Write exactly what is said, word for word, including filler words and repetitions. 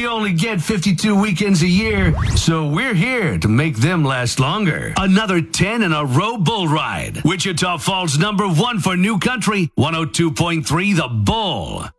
you only get fifty-two weekends a year, so we're here to make them last longer. Another ten in a row bull ride. Wichita Falls number one for New Country, one oh two point three The Bull.